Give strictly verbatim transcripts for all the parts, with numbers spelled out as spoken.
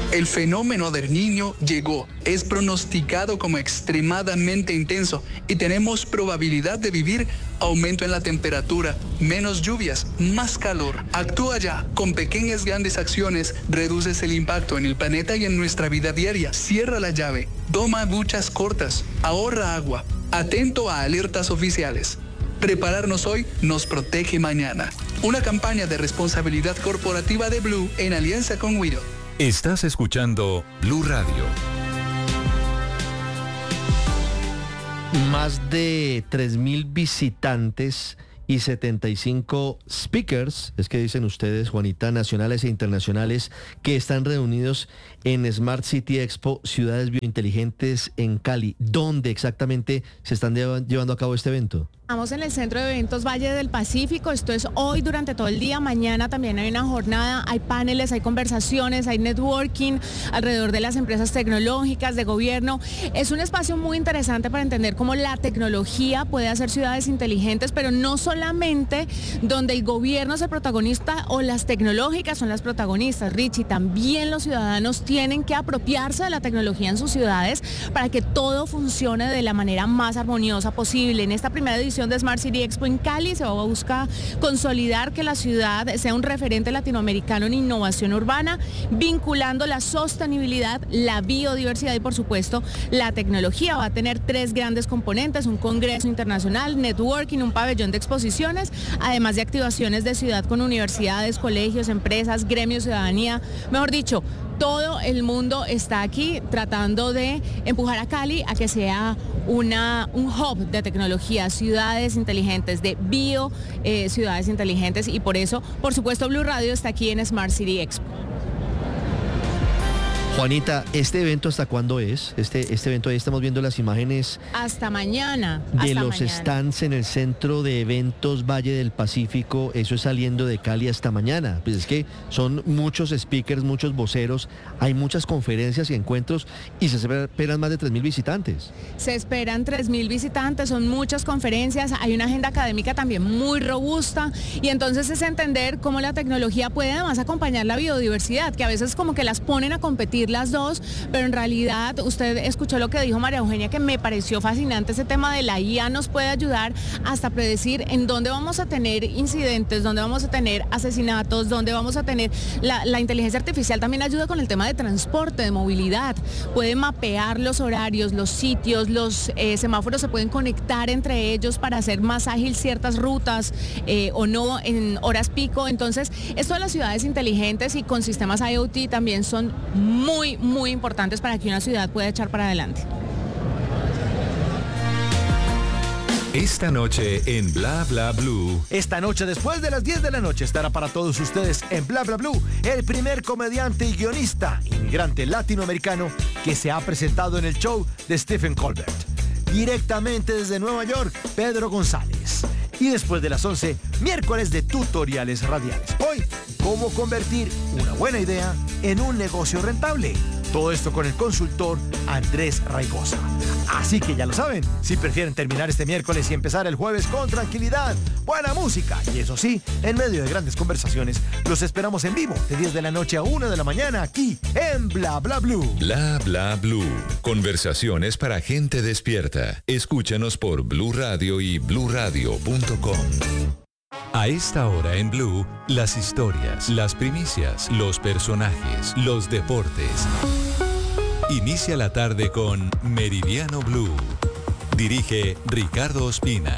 El fenómeno del Niño llegó, es pronosticado como extremadamente intenso y tenemos probabilidad de vivir aumento en la temperatura, menos lluvias, más calor. Actúa ya, con pequeñas grandes acciones reduces el impacto en el planeta y en nuestra vida diaria. Cierra la llave, toma duchas cortas, ahorra agua, atento a alertas oficiales. Prepararnos hoy nos protege mañana. Una campaña de responsabilidad corporativa de Blue en alianza con Widow. Estás escuchando Blue Radio. Más de tres mil visitantes y setenta y cinco speakers, es que dicen ustedes, Juanita, nacionales e internacionales, que están reunidos en Smart City Expo, Ciudades Biointeligentes en Cali. ¿Dónde exactamente se están llev- llevando a cabo este evento? Estamos en el Centro de Eventos Valle del Pacífico. Esto es hoy durante todo el día. Mañana también hay una jornada, hay paneles, hay conversaciones, hay networking alrededor de las empresas tecnológicas, de gobierno. Es un espacio muy interesante para entender cómo la tecnología puede hacer ciudades inteligentes, pero no solamente donde el gobierno es el protagonista o las tecnológicas son las protagonistas, Richie. También los ciudadanos tienen que apropiarse de la tecnología en sus ciudades para que todo funcione de la manera más armoniosa posible. En esta primera edición de Smart City Expo en Cali se va a buscar consolidar que la ciudad sea un referente latinoamericano en innovación urbana, vinculando la sostenibilidad, la biodiversidad y por supuesto la tecnología. Va a tener tres grandes componentes: un congreso internacional, networking, un pabellón de exposiciones, además de activaciones de ciudad con universidades, colegios, empresas, gremios, ciudadanía. Mejor dicho, todo el mundo está aquí tratando de empujar a Cali a que sea una, un hub de tecnología, ciudades inteligentes, de bio eh, ciudades inteligentes, y por eso, por supuesto, Blue Radio está aquí en Smart City Expo. Juanita, ¿este evento hasta cuándo es? Este, este evento, ahí estamos viendo las imágenes Hasta mañana. de hasta los mañana. stands en el Centro de Eventos Valle del Pacífico. Eso es saliendo de Cali hasta mañana. Pues es que son muchos speakers, muchos voceros, hay muchas conferencias y encuentros y se esperan más de tres mil visitantes. Se esperan tres mil visitantes, son muchas conferencias, hay una agenda académica también muy robusta, y entonces es entender cómo la tecnología puede además acompañar la biodiversidad, que a veces como que las ponen a competir las dos, pero en realidad usted escuchó lo que dijo María Eugenia, que me pareció fascinante. Ese tema de la I A nos puede ayudar hasta predecir en dónde vamos a tener incidentes, dónde vamos a tener asesinatos, dónde vamos a tener... La, la inteligencia artificial también ayuda con el tema de transporte, de movilidad, puede mapear los horarios, los sitios, los eh, semáforos se pueden conectar entre ellos para hacer más ágil ciertas rutas eh, o no en horas pico. Entonces, esto de las ciudades inteligentes y con sistemas I O T también son muy muy, muy importantes para que una ciudad pueda echar para adelante. Esta noche en Bla Bla Blue. Esta noche, después de las diez de la noche, estará para todos ustedes en Bla Bla Blue el primer comediante y guionista inmigrante latinoamericano que se ha presentado en el show de Stephen Colbert. Directamente desde Nueva York, Pedro González. Y después de las once, miércoles de tutoriales radiales. Hoy, cómo convertir una buena idea en un negocio rentable. Todo esto con el consultor Andrés Raigosa. Así que ya lo saben, si prefieren terminar este miércoles y empezar el jueves con tranquilidad, buena música y eso sí, en medio de grandes conversaciones, los esperamos en vivo de diez de la noche a una de la mañana aquí en Bla Bla Blue. Bla Bla Blue. Conversaciones para gente despierta. Escúchanos por Blue Radio y blue radio punto com. A esta hora en Blue, las historias, las primicias, los personajes, los deportes. Inicia la tarde con Meridiano Blue. Dirige Ricardo Ospina.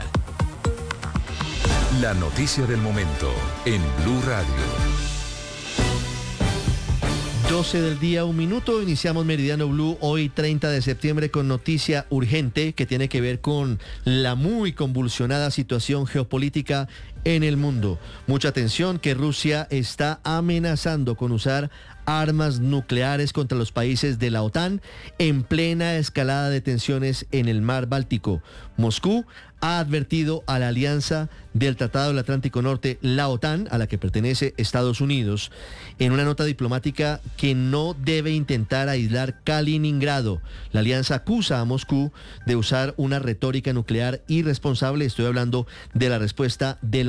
La noticia del momento en Blue Radio. doce del día, un minuto, iniciamos Meridiano Blue hoy treinta de septiembre con noticia urgente que tiene que ver con la muy convulsionada situación geopolítica en el mundo. Mucha atención que Rusia está amenazando con usar armas nucleares contra los países de la OTAN en plena escalada de tensiones en el mar Báltico. Moscú ha advertido a la alianza del Tratado del Atlántico Norte, la OTAN, a la que pertenece Estados Unidos, en una nota diplomática que no debe intentar aislar Kaliningrado. La alianza acusa a Moscú de usar una retórica nuclear irresponsable. Estoy hablando de la respuesta de la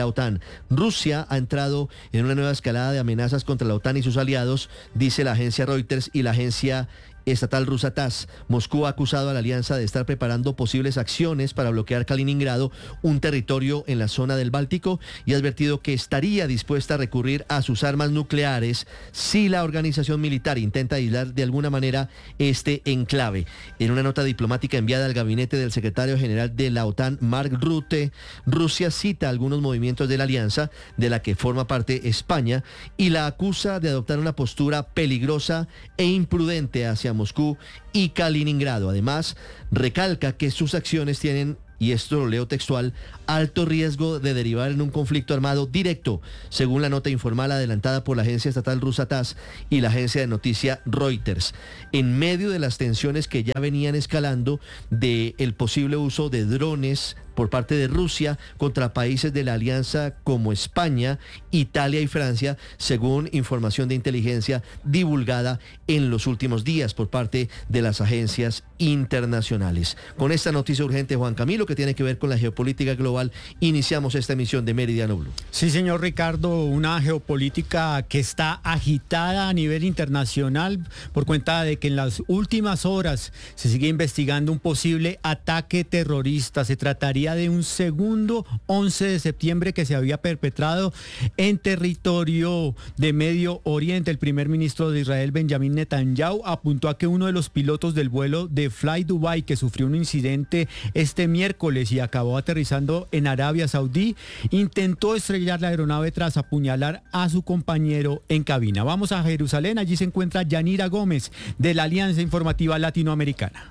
la OTAN. Rusia ha entrado en una nueva escalada de amenazas contra la OTAN y sus aliados, dice la agencia Reuters y la agencia estatal rusa TASS. Moscú ha acusado a la alianza de estar preparando posibles acciones para bloquear Kaliningrado, un territorio en la zona del Báltico, y ha advertido que estaría dispuesta a recurrir a sus armas nucleares si la organización militar intenta aislar de alguna manera este enclave. En una nota diplomática enviada al gabinete del secretario general de la OTAN, Mark Rutte, Rusia cita algunos movimientos de la alianza, de la que forma parte España, y la acusa de adoptar una postura peligrosa e imprudente hacia Moscú y Kaliningrado. Además, recalca que sus acciones tienen, y esto lo leo textual, alto riesgo de derivar en un conflicto armado directo, según la nota informal adelantada por la agencia estatal rusa TASS y la agencia de noticia Reuters. En medio de las tensiones que ya venían escalando del posible uso de drones por parte de Rusia contra países de la alianza como España, Italia y Francia, según información de inteligencia divulgada en los últimos días por parte de las agencias internacionales. Con esta noticia urgente, Juan Camilo, que tiene que ver con la geopolítica global, iniciamos esta emisión de Meridiano Blue. Sí, señor Ricardo, una geopolítica que está agitada a nivel internacional por cuenta de que en las últimas horas se sigue investigando un posible ataque terrorista. Se trataría de un segundo once de septiembre que se había perpetrado en territorio de Medio Oriente. El primer ministro de Israel, Benjamín Netanyahu, apuntó a que uno de los pilotos del vuelo de Fly Dubai, que sufrió un incidente este miércoles y acabó aterrizando en Arabia Saudí, intentó estrellar la aeronave tras apuñalar a su compañero en cabina. Vamos a Jerusalén, allí se encuentra Yanira Gómez de la Alianza Informativa Latinoamericana.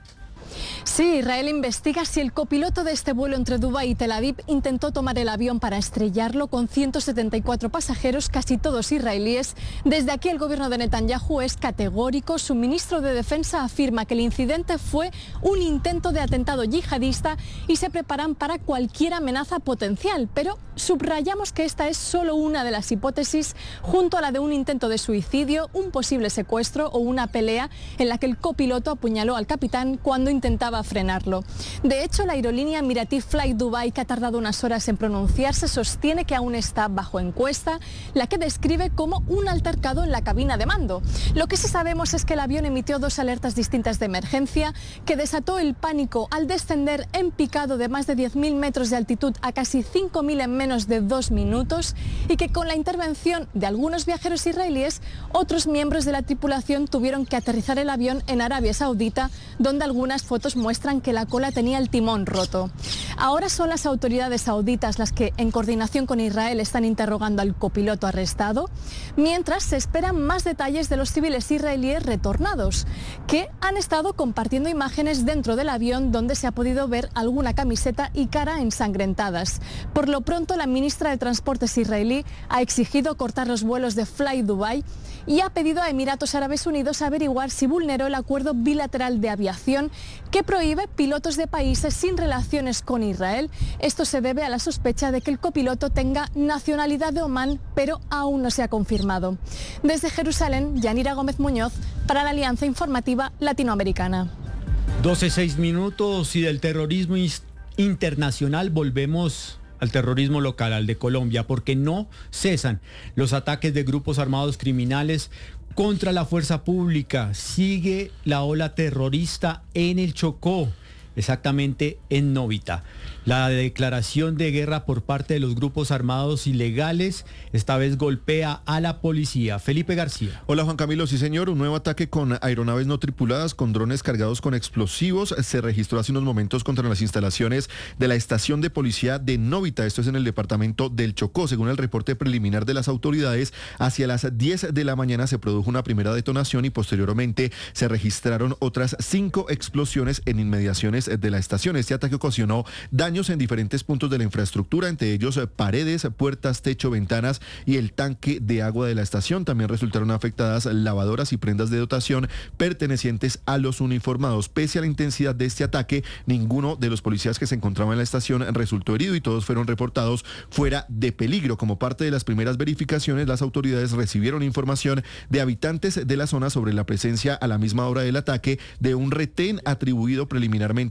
Sí, Israel investiga si el copiloto de este vuelo entre Dubái y Tel Aviv intentó tomar el avión para estrellarlo con ciento setenta y cuatro pasajeros, casi todos israelíes. Desde aquí el gobierno de Netanyahu es categórico. Su ministro de Defensa afirma que el incidente fue un intento de atentado yihadista y se preparan para cualquier amenaza potencial. Pero subrayamos que esta es solo una de las hipótesis, junto a la de un intento de suicidio, un posible secuestro o una pelea en la que el copiloto apuñaló al capitán cuando intentaba frenarlo. De hecho, la aerolínea emiratí Fly Dubai, que ha tardado unas horas en pronunciarse, sostiene que aún está bajo encuesta, la que describe como un altercado en la cabina de mando. Lo que sí sabemos es que el avión emitió dos alertas distintas de emergencia, que desató el pánico al descender en picado de más de diez mil metros de altitud a casi cinco mil en menos de dos minutos, y que con la intervención de algunos viajeros israelíes, otros miembros de la tripulación tuvieron que aterrizar el avión en Arabia Saudita, donde algunas fotos muestran que la cola tenía el timón roto. Ahora son las autoridades sauditas las que, en coordinación con Israel, están interrogando al copiloto arrestado, mientras se esperan más detalles de los civiles israelíes retornados, que han estado compartiendo imágenes dentro del avión donde se ha podido ver alguna camiseta y cara ensangrentadas. Por lo pronto, la ministra de Transportes israelí ha exigido cortar los vuelos de Fly Dubai y ha pedido a Emiratos Árabes Unidos averiguar si vulneró el acuerdo bilateral de aviación que prohíbe pilotos de países sin relaciones con Israel. Esto se debe a la sospecha de que el copiloto tenga nacionalidad de Omán, pero aún no se ha confirmado. Desde Jerusalén, Yanira Gómez Muñoz, para la Alianza Informativa Latinoamericana. doce seis minutos, y del terrorismo internacional volvemos al terrorismo local, al de Colombia, porque no cesan los ataques de grupos armados criminales contra la fuerza pública. Sigue la ola terrorista en el Chocó, exactamente en Novita. La declaración de guerra por parte de los grupos armados ilegales esta vez golpea a la policía. Felipe García. Hola Juan Camilo, sí señor, un nuevo ataque con aeronaves no tripuladas, con drones cargados con explosivos, se registró hace unos momentos contra las instalaciones de la estación de policía de Novita, esto es en el departamento del Chocó. Según el reporte preliminar de las autoridades, hacia las diez de la mañana se produjo una primera detonación y posteriormente se registraron otras cinco explosiones en inmediaciones de la estación. Este ataque ocasionó daños en diferentes puntos de la infraestructura, entre ellos paredes, puertas, techo, ventanas y el tanque de agua de la estación. También resultaron afectadas lavadoras y prendas de dotación pertenecientes a los uniformados. Pese a la intensidad de este ataque, ninguno de los policías que se encontraban en la estación resultó herido y todos fueron reportados fuera de peligro. Como parte de las primeras verificaciones, las autoridades recibieron información de habitantes de la zona sobre la presencia a la misma hora del ataque de un retén atribuido preliminarmente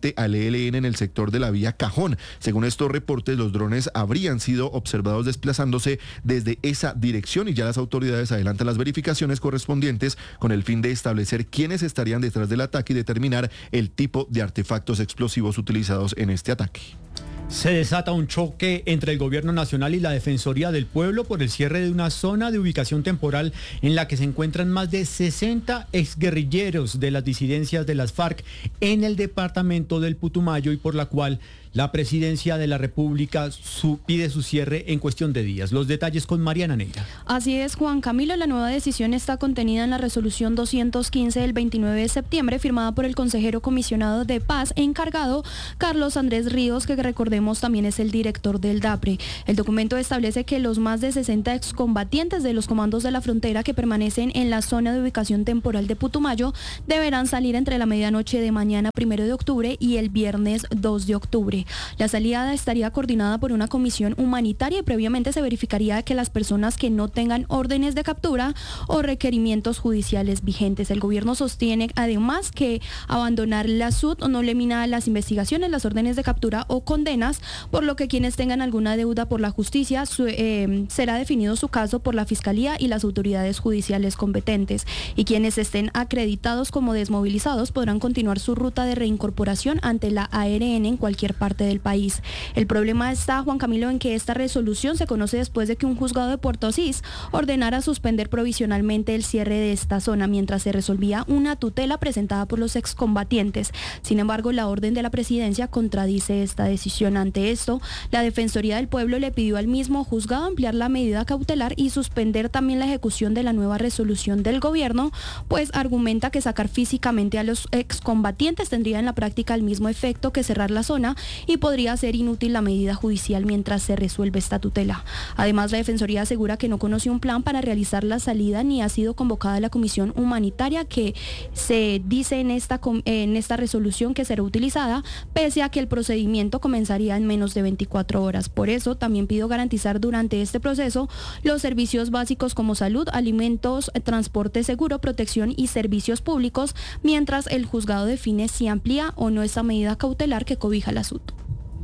frente al E L N en el sector de la vía Cajón. Según estos reportes, los drones habrían sido observados desplazándose desde esa dirección y ya las autoridades adelantan las verificaciones correspondientes con el fin de establecer quiénes estarían detrás del ataque y determinar el tipo de artefactos explosivos utilizados en este ataque. Se desata un choque entre el Gobierno Nacional y la Defensoría del Pueblo por el cierre de una zona de ubicación temporal en la que se encuentran más de sesenta exguerrilleros de las disidencias de las FARC en el departamento del Putumayo y por la cual la Presidencia de la República su, pide su cierre en cuestión de días. Los detalles con Mariana Neira. Así es, Juan Camilo. La nueva decisión está contenida en la resolución doscientos quince del veintinueve de septiembre, firmada por el consejero comisionado de paz encargado, Carlos Andrés Ríos, que recordemos también es el director del DAPRE. El documento establece que los más de sesenta excombatientes de los comandos de la frontera que permanecen en la zona de ubicación temporal de Putumayo deberán salir entre la medianoche de mañana primero de octubre y el viernes dos de octubre. La salida estaría coordinada por una comisión humanitaria y previamente se verificaría que las personas que no tengan órdenes de captura o requerimientos judiciales vigentes. El gobierno sostiene además que abandonar la S U T no elimina las investigaciones, las órdenes de captura o condenas, por lo que quienes tengan alguna deuda por la justicia su, eh, será definido su caso por la Fiscalía y las autoridades judiciales competentes, y quienes estén acreditados como desmovilizados podrán continuar su ruta de reincorporación ante la A R N en cualquier parte del país. El problema está, Juan Camilo, en que esta resolución se conoce después de que un juzgado de Puerto Asís ordenara suspender provisionalmente el cierre de esta zona mientras se resolvía una tutela presentada por los excombatientes. Sin embargo, la orden de la presidencia contradice esta decisión. Ante esto, la Defensoría del Pueblo le pidió al mismo juzgado ampliar la medida cautelar y suspender también la ejecución de la nueva resolución del gobierno, pues argumenta que sacar físicamente a los excombatientes tendría en la práctica el mismo efecto que cerrar la zona y podría ser inútil la medida judicial mientras se resuelve esta tutela. Además, la Defensoría asegura que no conoce un plan para realizar la salida ni ha sido convocada la comisión humanitaria que se dice en esta, en esta resolución que será utilizada, pese a que el procedimiento comenzaría en menos de veinticuatro horas. Por eso, también pido garantizar durante este proceso los servicios básicos como salud, alimentos, transporte seguro, protección y servicios públicos, mientras el juzgado define si amplía o no esta medida cautelar que cobija la S U T.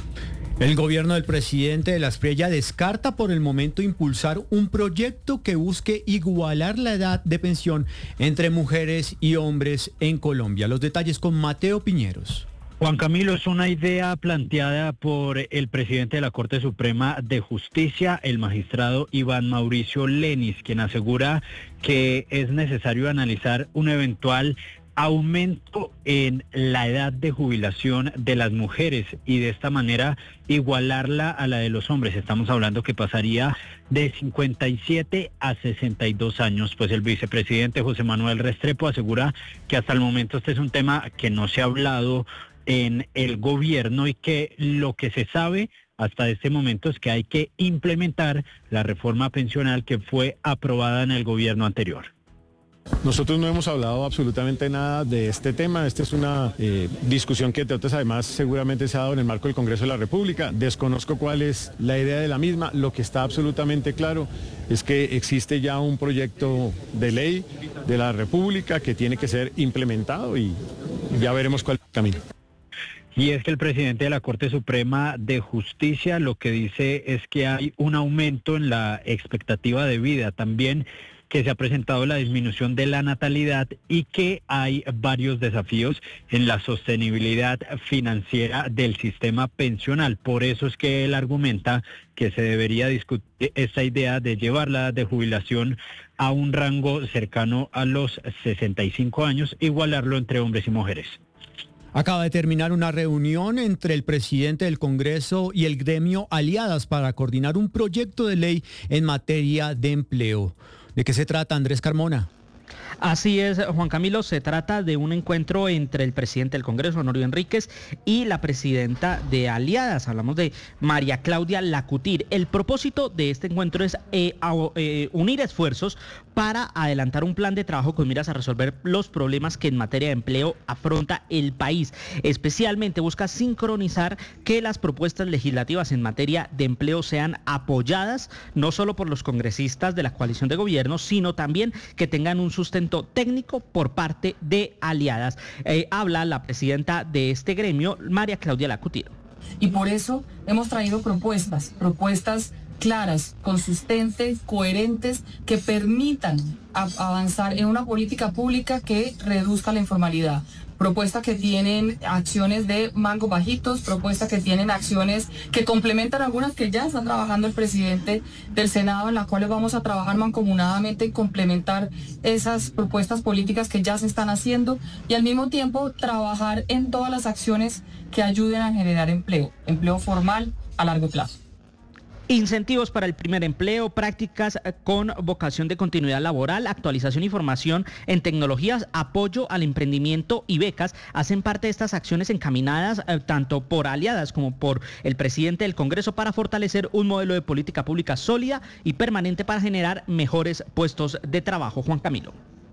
El gobierno del presidente de la Espriella descarta por el momento impulsar un proyecto que busque igualar la edad de pensión entre mujeres y hombres en Colombia. Los detalles con Mateo Piñeros. Juan Camilo, es una idea planteada por el presidente de la Corte Suprema de Justicia, el magistrado Iván Mauricio Lenis, quien asegura que es necesario analizar un eventual aumento en la edad de jubilación de las mujeres y de esta manera igualarla a la de los hombres. Estamos hablando que pasaría de cincuenta y siete a sesenta y dos años. Pues el vicepresidente José Manuel Restrepo asegura que hasta el momento este es un tema que no se ha hablado en el gobierno y que lo que se sabe hasta este momento es que hay que implementar la reforma pensional que fue aprobada en el gobierno anterior. Nosotros no hemos hablado absolutamente nada de este tema. Esta es una eh, discusión que, entre otras, además seguramente se ha dado en el marco del Congreso de la República. Desconozco cuál es la idea de la misma. Lo que está absolutamente claro es que existe ya un proyecto de ley de la República que tiene que ser implementado y ya veremos cuál es el camino. Y es que el presidente de la Corte Suprema de Justicia lo que dice es que hay un aumento en la expectativa de vida, también que se ha presentado la disminución de la natalidad y que hay varios desafíos en la sostenibilidad financiera del sistema pensional. Por eso es que él argumenta que se debería discutir esta idea de llevar la edad de jubilación a un rango cercano a los sesenta y cinco años, igualarlo entre hombres y mujeres. Acaba de terminar una reunión entre el presidente del Congreso y el gremio Aliadas para coordinar un proyecto de ley en materia de empleo. ¿De qué se trata, Andrés Carmona? Así es, Juan Camilo, se trata de un encuentro entre el presidente del Congreso, Honorio Enríquez, y la presidenta de Aliadas. Hablamos de María Claudia Lacutir. El propósito de este encuentro es eh, a, eh, unir esfuerzos para adelantar un plan de trabajo con miras a resolver los problemas que en materia de empleo afronta el país. Especialmente busca sincronizar que las propuestas legislativas en materia de empleo sean apoyadas no solo por los congresistas de la coalición de gobierno, sino también que tengan un sustento asesoramiento técnico por parte de Aliadas. Eh, habla la presidenta de este gremio, María Claudia Lacutir. Y por eso hemos traído propuestas, propuestas claras, consistentes, coherentes, que permitan a- avanzar en una política pública que reduzca la informalidad. Propuestas que tienen acciones de mangos bajitos, propuestas que tienen acciones que complementan algunas que ya están trabajando el presidente del Senado, en las cuales vamos a trabajar mancomunadamente y complementar esas propuestas políticas que ya se están haciendo y al mismo tiempo trabajar en todas las acciones que ayuden a generar empleo, empleo formal a largo plazo. Incentivos para el primer empleo, prácticas con vocación de continuidad laboral, actualización y formación en tecnologías, apoyo al emprendimiento y becas hacen parte de estas acciones encaminadas eh, tanto por Aliadas como por el presidente del Congreso para fortalecer un modelo de política pública sólida y permanente para generar mejores puestos de trabajo. Juan Camilo.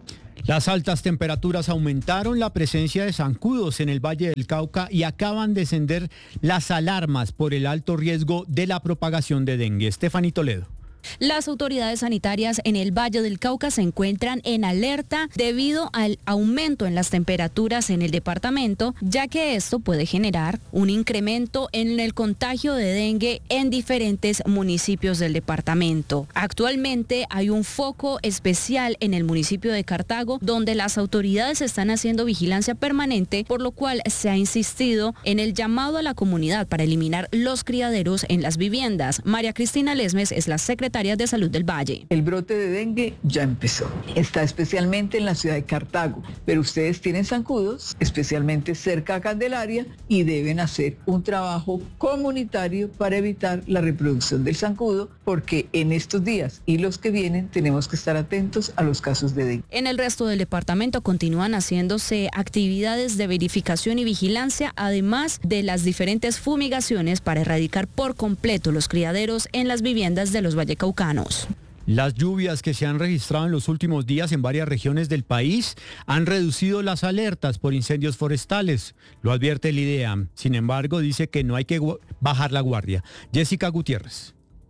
Las altas temperaturas aumentaron la presencia de zancudos en el Valle del Cauca y acaban de encender las alarmas por el alto riesgo de la propagación de dengue. Estefanía Toledo. Las autoridades sanitarias en el Valle del Cauca se encuentran en alerta debido al aumento en las temperaturas en el departamento, ya que esto puede generar un incremento en el contagio de dengue en diferentes municipios del departamento. Actualmente hay un foco especial en el municipio de Cartago, donde las autoridades están haciendo vigilancia permanente, por lo cual se ha insistido en el llamado a la comunidad para eliminar los criaderos en las viviendas. María Cristina Lesmes es la secretaria de Salud del Valle. El brote de dengue ya empezó. Está especialmente en la ciudad de Cartago, pero ustedes tienen zancudos, especialmente cerca a Candelaria, y deben hacer un trabajo comunitario para evitar la reproducción del zancudo, porque en estos días y los que vienen tenemos que estar atentos a los casos de dengue. En el resto del departamento continúan haciéndose actividades de verificación y vigilancia, además de las diferentes fumigaciones para erradicar por completo los criaderos en las viviendas de los vallecaucanos. Las lluvias que se han registrado en los últimos días en varias regiones del país han reducido las alertas por incendios forestales, lo advierte el IDEAM. Sin embargo, dice que no hay que bajar la guardia. Jessica Gutiérrez.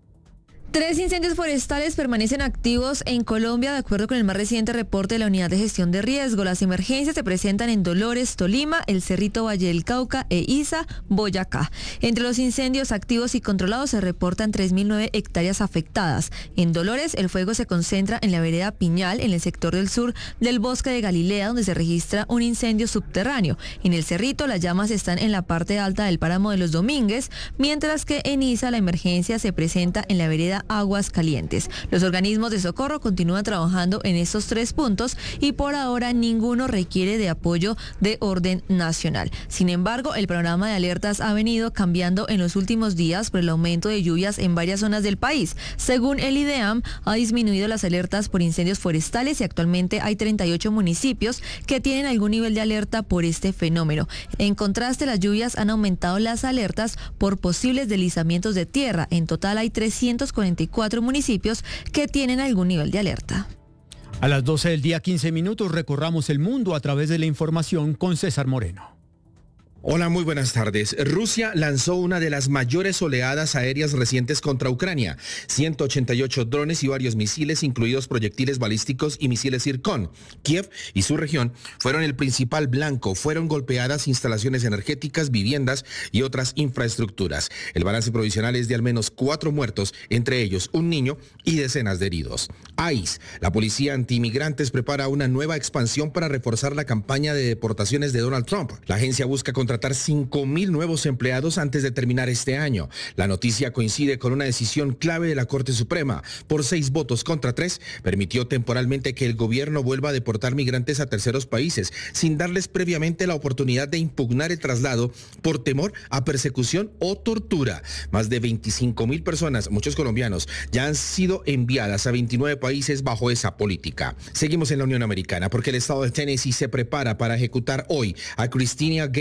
Tres incendios forestales permanecen activos en Colombia, de acuerdo con el más reciente reporte de la Unidad de Gestión de Riesgo. Las emergencias se presentan en Dolores, Tolima, El Cerrito, Valle del Cauca e Iza, Boyacá. Entre los incendios activos y controlados se reportan tres mil nueve hectáreas afectadas. En Dolores, el fuego se concentra en la vereda Piñal, en el sector del sur del bosque de Galilea, donde se registra un incendio subterráneo. En El Cerrito, las llamas están en la parte alta del páramo de los Domínguez, mientras que en Iza la emergencia se presenta en la vereda Aguas Calientes. Los organismos de socorro continúan trabajando en estos tres puntos y por ahora ninguno requiere de apoyo de orden nacional. Sin embargo, el programa de alertas ha venido cambiando en los últimos días por el aumento de lluvias en varias zonas del país. Según el IDEAM, ha disminuido las alertas por incendios forestales y actualmente hay treinta y ocho municipios que tienen algún nivel de alerta por este fenómeno. En contraste, las lluvias han aumentado las alertas por posibles deslizamientos de tierra. En total hay trescientos cuarenta y cuatro municipios que tienen algún nivel de alerta. A las doce del día, quince minutos, recorramos el mundo a través de la información con César Moreno. Hola, muy buenas tardes. Rusia lanzó una de las mayores oleadas aéreas recientes contra Ucrania. ciento ochenta y ocho drones y varios misiles, incluidos proyectiles balísticos y misiles Zircon. Kiev y su región fueron el principal blanco. Fueron golpeadas instalaciones energéticas, viviendas y otras infraestructuras. El balance provisional es de al menos cuatro muertos, entre ellos un niño y decenas de heridos. ICE, la policía antiinmigrantes, prepara una nueva expansión para reforzar la campaña de deportaciones de Donald Trump. La agencia busca contratar cinco mil nuevos empleados antes de terminar este año. La noticia coincide con una decisión clave de la Corte Suprema. Por seis votos contra tres, permitió temporalmente que el gobierno vuelva a deportar migrantes a terceros países, sin darles previamente la oportunidad de impugnar el traslado por temor a persecución o tortura. Más de veinticinco mil personas, muchos colombianos, ya han sido enviadas a veintinueve países bajo esa política. Seguimos en la Unión Americana porque el estado de Tennessee se prepara para ejecutar hoy a Christina Gale Price,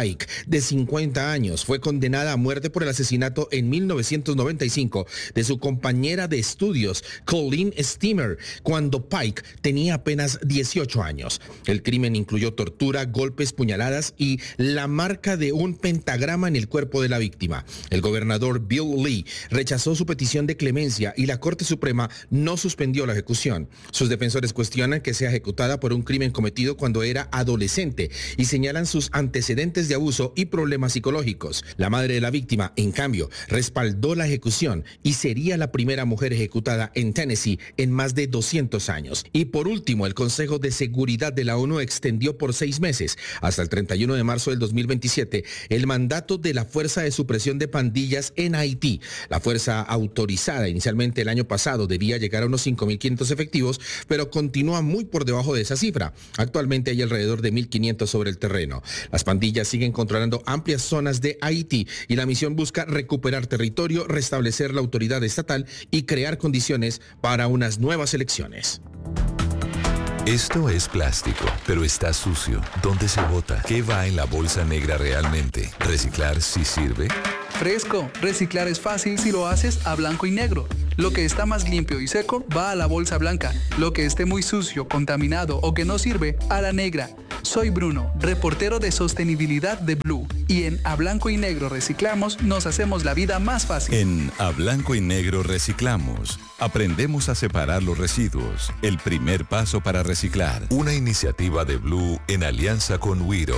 Pike, de cincuenta años, fue condenada a muerte por el asesinato en mil novecientos noventa y cinco de su compañera de estudios, Colleen Steamer, cuando Pike tenía apenas dieciocho años. El crimen incluyó tortura, golpes, puñaladas y la marca de un pentagrama en el cuerpo de la víctima. El gobernador Bill Lee rechazó su petición de clemencia y la Corte Suprema no suspendió la ejecución. Sus defensores cuestionan que sea ejecutada por un crimen cometido cuando era adolescente y señalan sus antecedentes de abuso y problemas psicológicos. La madre de la víctima, en cambio, respaldó la ejecución y sería la primera mujer ejecutada en Tennessee en más de doscientos años. Y por último, el Consejo de Seguridad de la ONU extendió por seis meses, hasta el treinta y uno de marzo del dos mil veintisiete, el mandato de la Fuerza de Supresión de Pandillas en Haití. La fuerza autorizada inicialmente el año pasado debía llegar a unos cinco mil quinientos efectivos, pero continúa muy por debajo de esa cifra. Actualmente hay alrededor de mil quinientos sobre el terreno. Las pandillas siguen controlando amplias zonas de Haití y la misión busca recuperar territorio, restablecer la autoridad estatal y crear condiciones para unas nuevas elecciones. Esto es plástico, pero está sucio. ¿Dónde se bota? ¿Qué va en la bolsa negra realmente? ¿Reciclar sí sirve? Fresco, reciclar es fácil si lo haces a blanco y negro. Lo que está más limpio y seco va a la bolsa blanca. Lo que esté muy sucio, contaminado o que no sirve, a la negra. Soy Bruno, reportero de sostenibilidad de Blue. Y en A Blanco y Negro Reciclamos nos hacemos la vida más fácil. En A Blanco y Negro Reciclamos aprendemos a separar los residuos. El primer paso para reciclar. Una iniciativa de Blue en alianza con Wiro.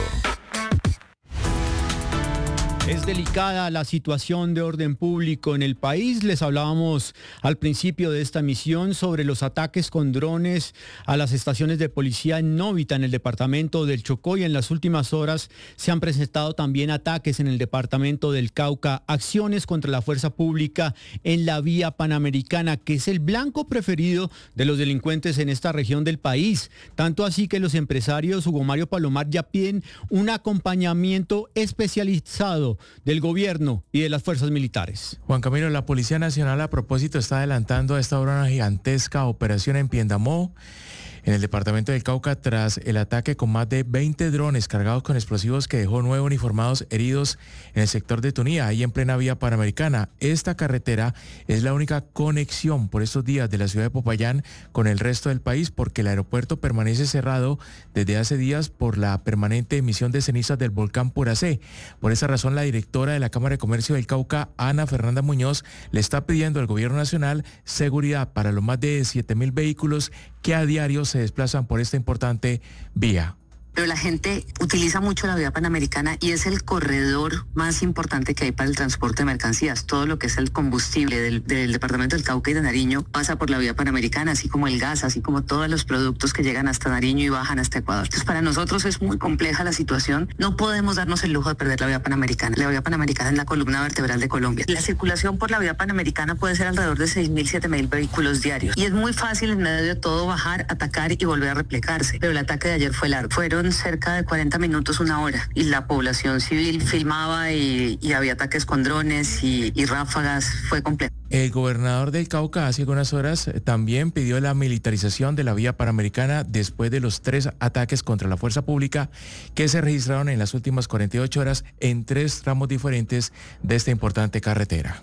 Es delicada la situación de orden público en el país. Les hablábamos al principio de esta emisión sobre los ataques con drones a las estaciones de policía en Novita, en el departamento del Chocó, y en las últimas horas se han presentado también ataques en el departamento del Cauca, acciones contra la fuerza pública en la vía panamericana, que es el blanco preferido de los delincuentes en esta región del país. Tanto así que los empresarios Hugo Mario Palomar ya piden un acompañamiento especializado del gobierno y de las fuerzas militares. Juan Camilo, la Policía Nacional a propósito está adelantando a esta hora una gigantesca operación en Piendamó, en el departamento del Cauca, tras el ataque con más de veinte drones cargados con explosivos que dejó nueve uniformados heridos en el sector de Tunía, ahí en plena vía panamericana. Esta carretera es la única conexión por estos días de la ciudad de Popayán con el resto del país, porque el aeropuerto permanece cerrado desde hace días por la permanente emisión de cenizas del volcán Puracé. Por esa razón, la directora de la Cámara de Comercio del Cauca, Ana Fernanda Muñoz, le está pidiendo al gobierno nacional seguridad para los más de siete mil vehículos que a diario se desplazan por esta importante vía. Pero la gente utiliza mucho la vía panamericana y es el corredor más importante que hay para el transporte de mercancías. Todo lo que es el combustible del, del departamento del Cauca y de Nariño pasa por la vía panamericana, así como el gas, así como todos los productos que llegan hasta Nariño y bajan hasta Ecuador. Entonces, para nosotros es muy compleja la situación. No podemos darnos el lujo de perder la vía panamericana. La vía panamericana es la columna vertebral de Colombia. La circulación por la vía panamericana puede ser alrededor de seis mil, siete mil vehículos diarios. Y es muy fácil en medio de todo bajar, atacar y volver a replegarse. Pero el ataque de ayer fue largo. Fueron cerca de cuarenta minutos, una hora, y la población civil filmaba y, y había ataques con drones y, y ráfagas. Fue completo. El gobernador del Cauca hace algunas horas también pidió la militarización de la vía panamericana después de los tres ataques contra la fuerza pública que se registraron en las últimas cuarenta y ocho horas en tres tramos diferentes de esta importante carretera.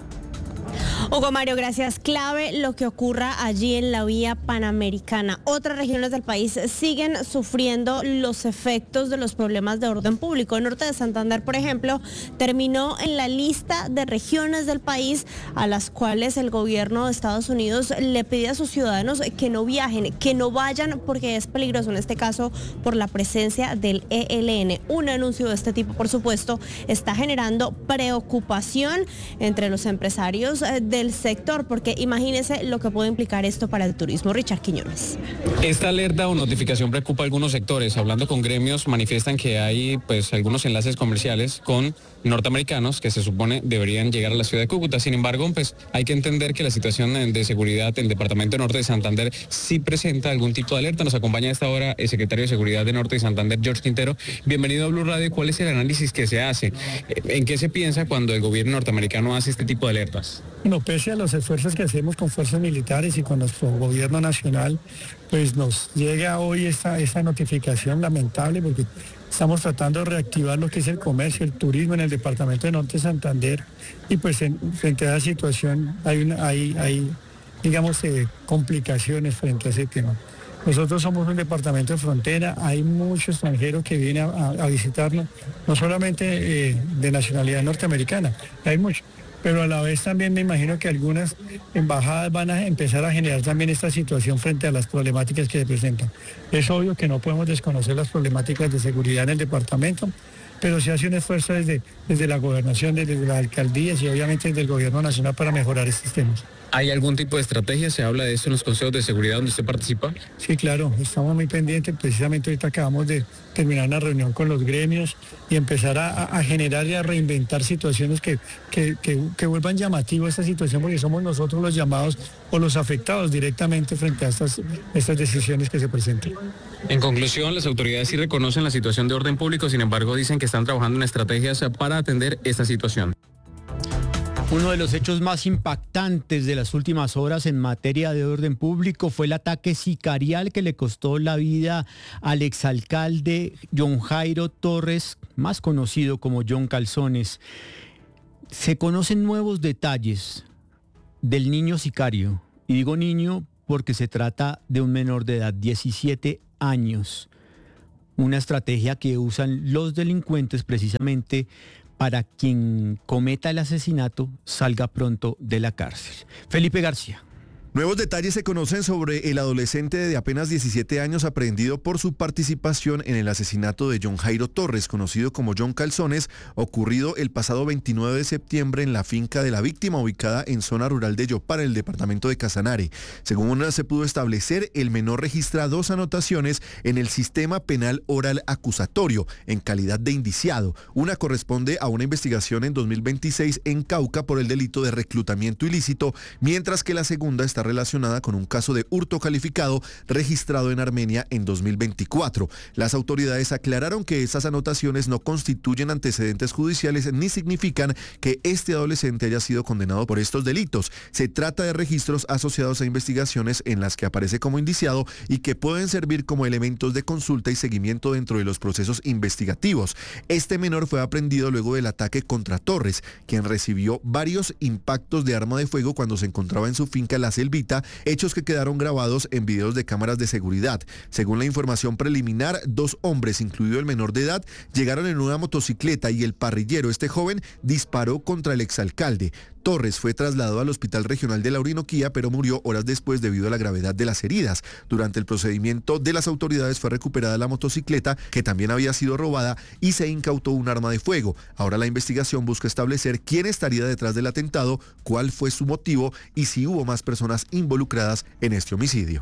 Hugo Mario, gracias. Clave lo que ocurra allí en la vía panamericana. Otras regiones del país siguen sufriendo los efectos de los problemas de orden público. El norte de Santander, por ejemplo, terminó en la lista de regiones del país a las cuales el gobierno de Estados Unidos le pide a sus ciudadanos que no viajen, que no vayan, porque es peligroso, en este caso por la presencia del E L N. Un anuncio de este tipo, por supuesto, está generando preocupación entre los empresarios del sector, porque imagínese lo que puede implicar esto para el turismo. Richard Quiñones. Esta alerta o notificación preocupa a algunos sectores. Hablando con gremios, manifiestan que hay pues algunos enlaces comerciales con norteamericanos que se supone deberían llegar a la ciudad de Cúcuta. Sin embargo, pues hay que entender que la situación de seguridad del departamento norte de Santander sí presenta algún tipo de alerta. Nos acompaña a esta hora el secretario de Seguridad de Norte de Santander, George Quintero. Bienvenido a Blue Radio. ¿Cuál es el análisis que se hace? ¿En qué se piensa cuando el gobierno norteamericano hace este tipo de alertas? No, pese a los esfuerzos que hacemos con fuerzas militares y con nuestro gobierno nacional, pues nos llega hoy esta, esta notificación lamentable, porque Estamos tratando de reactivar lo que es el comercio, el turismo en el departamento de Norte Santander y pues en, frente a esa situación hay, una, hay, hay digamos, eh, complicaciones frente a ese tema. Nosotros somos un departamento de frontera, hay mucho extranjero que viene a, a visitarnos, no solamente eh, de nacionalidad norteamericana, hay mucho, pero a la vez también me imagino que algunas embajadas van a empezar a generar también esta situación frente a las problemáticas que se presentan. Es obvio que no podemos desconocer las problemáticas de seguridad en el departamento, pero se hace un esfuerzo desde, desde la gobernación, desde las alcaldías y obviamente desde el gobierno nacional para mejorar estos temas. ¿Hay algún tipo de estrategia? ¿Se habla de eso en los consejos de seguridad donde usted participa? Sí, claro, estamos muy pendientes. Precisamente ahorita acabamos de terminar una reunión con los gremios y empezar a, a generar y a reinventar situaciones que, que, que, que vuelvan llamativo esta situación, porque somos nosotros los llamados o los afectados directamente frente a estas, estas decisiones que se presentan. En conclusión, las autoridades sí reconocen la situación de orden público, sin embargo dicen que están trabajando en estrategias para atender esta situación. Uno de los hechos más impactantes de las últimas horas en materia de orden público fue el ataque sicarial que le costó la vida al exalcalde John Jairo Torres, más conocido como John Calzones. Se conocen nuevos detalles del niño sicario, y digo niño porque se trata de un menor de edad, diecisiete años. Una estrategia que usan los delincuentes precisamente para quien cometa el asesinato salga pronto de la cárcel. Felipe García. Nuevos detalles se conocen sobre el adolescente de apenas diecisiete años aprehendido por su participación en el asesinato de John Jairo Torres, conocido como John Calzones, ocurrido el pasado veintinueve de septiembre en la finca de la víctima ubicada en zona rural de Yopar, en el departamento de Casanare. Según se pudo establecer, el menor registra dos anotaciones en el sistema penal oral acusatorio en calidad de indiciado. Una corresponde a una investigación en dos mil veintiséis en Cauca por el delito de reclutamiento ilícito, mientras que la segunda está relacionada con un caso de hurto calificado registrado en Armenia en dos mil veinticuatro. Las autoridades aclararon que esas anotaciones no constituyen antecedentes judiciales ni significan que este adolescente haya sido condenado por estos delitos. Se trata de registros asociados a investigaciones en las que aparece como indiciado y que pueden servir como elementos de consulta y seguimiento dentro de los procesos investigativos. Este menor fue aprehendido luego del ataque contra Torres, quien recibió varios impactos de arma de fuego cuando se encontraba en su finca La Selvita, hechos que quedaron grabados en videos de cámaras de seguridad. Según la información preliminar, dos hombres, incluido el menor de edad, llegaron en una motocicleta y el parrillero, este joven, disparó contra el exalcalde. Torres fue trasladado al Hospital Regional de la Orinoquía, pero murió horas después debido a la gravedad de las heridas. Durante el procedimiento de las autoridades fue recuperada la motocicleta, que también había sido robada, y se incautó un arma de fuego. Ahora la investigación busca establecer quién estaría detrás del atentado, cuál fue su motivo y si hubo más personas involucradas en este homicidio.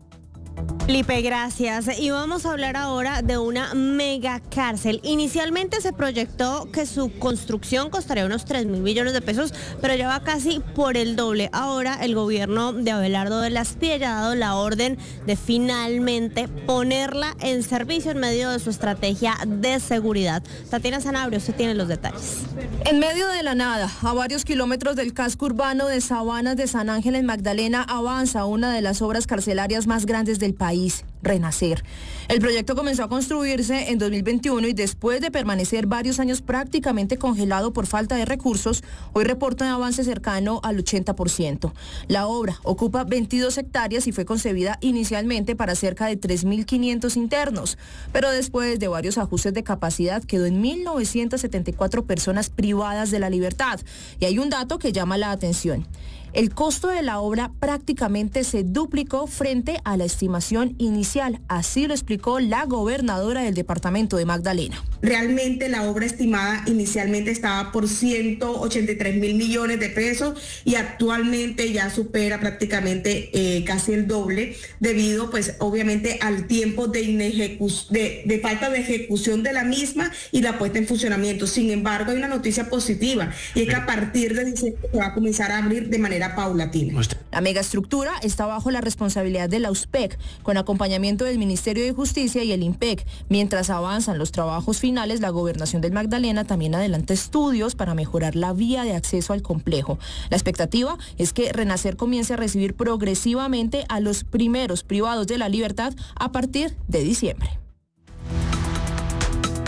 Felipe, gracias. Y vamos a hablar ahora de una mega cárcel. Inicialmente se proyectó que su construcción costaría unos tres mil millones de pesos, pero ya va casi por el doble. Ahora el gobierno de Abelardo de la Espriella ha dado la orden de finalmente ponerla en servicio en medio de su estrategia de seguridad. Tatiana Sanabria, usted tiene los detalles. En medio de la nada, a varios kilómetros del casco urbano de Sabanas de San Ángel en Magdalena, avanza una de las obras carcelarias más grandes del país, Renacer. El proyecto comenzó a construirse en dos mil veintiuno y después de permanecer varios años prácticamente congelado por falta de recursos, hoy reporta un avance cercano al ochenta por ciento. La obra ocupa veintidós hectáreas y fue concebida inicialmente para cerca de tres mil quinientos internos, pero después de varios ajustes de capacidad quedó en mil novecientas setenta y cuatro personas privadas de la libertad. Y hay un dato que llama la atención. El costo de la obra prácticamente se duplicó frente a la estimación inicial. Así lo explicó la gobernadora del departamento de Magdalena. Realmente la obra estimada inicialmente estaba por ciento ochenta y tres mil millones de pesos y actualmente ya supera prácticamente eh, casi el doble debido pues obviamente al tiempo de, inejecu- de, de falta de ejecución de la misma y la puesta en funcionamiento. Sin embargo, hay una noticia positiva y es que a partir de diciembre se va a comenzar a abrir de manera paulatina. La megaestructura está bajo la responsabilidad de la U S P E C, con acompañamiento del Ministerio de Justicia y el IMPEC. Mientras avanzan los trabajos finales, la Gobernación del Magdalena también adelanta estudios para mejorar la vía de acceso al complejo. La expectativa es que Renacer comience a recibir progresivamente a los primeros privados de la libertad a partir de diciembre.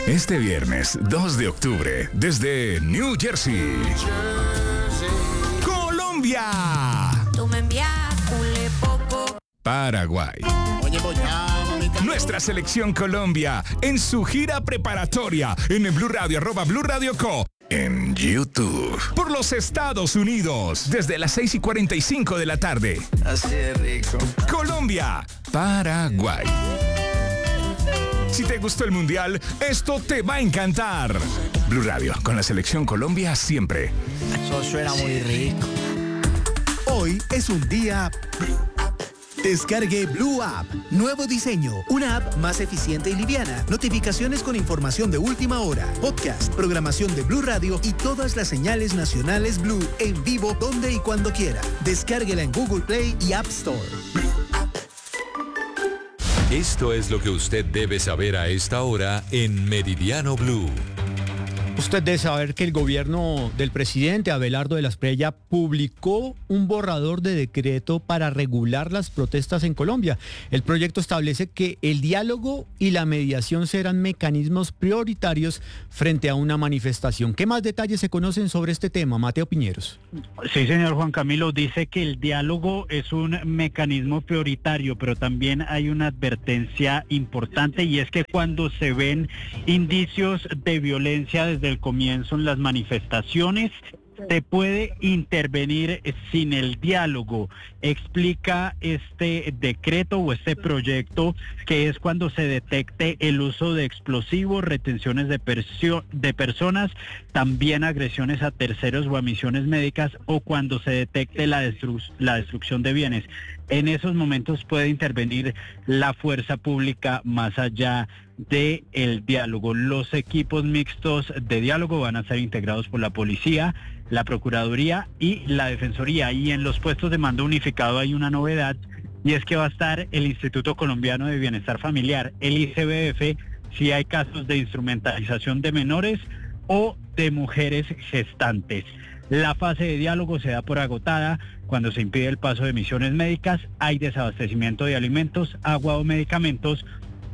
Este viernes dos de octubre, desde New Jersey, Colombia, Paraguay. Nuestra selección Colombia en su gira preparatoria en el Blue Radio, arroba Blue Radio Co. En YouTube. Por los Estados Unidos, desde las seis y cuarenta y cinco de la tarde. Así de rico. Colombia, Paraguay. Si te gustó el Mundial, esto te va a encantar. Blue Radio, con la selección Colombia siempre. Eso suena muy rico. Hoy es un día... Descargue Blue App. Nuevo diseño. Una app más eficiente y liviana. Notificaciones con información de última hora. Podcast, programación de Blue Radio y todas las señales nacionales Blue en vivo donde y cuando quiera. Descárguela en Google Play y App Store. Esto es lo que usted debe saber a esta hora en Meridiano Blue. Usted debe saber que el gobierno del presidente Abelardo de la Espriella publicó un borrador de decreto para regular las protestas en Colombia. El proyecto establece que el diálogo y la mediación serán mecanismos prioritarios frente a una manifestación. ¿Qué más detalles se conocen sobre este tema, Mateo Piñeros? Sí, señor Juan Camilo, dice que el diálogo es un mecanismo prioritario, pero también hay una advertencia importante y es que cuando se ven indicios de violencia desde el comienzo en las manifestaciones, se puede intervenir sin el diálogo. Explica este decreto o este proyecto que es cuando se detecte el uso de explosivos, retenciones de, persio- de personas, también agresiones a terceros o a misiones médicas o cuando se detecte la, destru- la destrucción de bienes. En esos momentos puede intervenir la fuerza pública más allá del diálogo. Los equipos mixtos de diálogo van a ser integrados por la policía, la Procuraduría y la Defensoría. Y en los puestos de mando unificado hay una novedad, y es que va a estar el Instituto Colombiano de Bienestar Familiar, el I C B F, si hay casos de instrumentalización de menores o de mujeres gestantes. La fase de diálogo se da por agotada cuando se impide el paso de misiones médicas, hay desabastecimiento de alimentos, agua o medicamentos,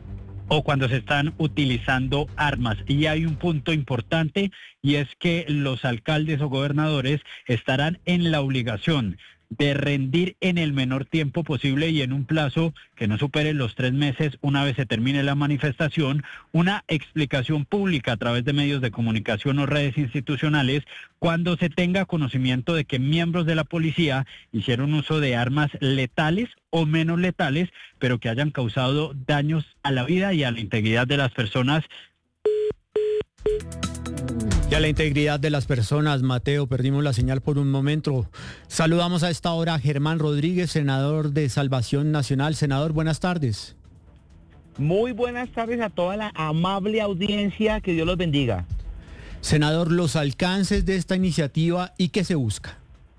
o cuando se están utilizando armas. Y hay un punto importante, y es que los alcaldes o gobernadores estarán en la obligación de rendir en el menor tiempo posible y en un plazo que no supere los tres meses una vez se termine la manifestación, una explicación pública a través de medios de comunicación o redes institucionales cuando se tenga conocimiento de que miembros de la policía hicieron uso de armas letales o menos letales, pero que hayan causado daños a la vida y a la integridad de las personas. Y a la integridad de las personas, Mateo, perdimos la señal por un momento. Saludamos a esta hora a Germán Rodríguez, senador de Salvación Nacional. Senador, buenas tardes. Muy buenas tardes a toda la amable audiencia, que Dios los bendiga. Senador, los alcances de esta iniciativa y qué se busca.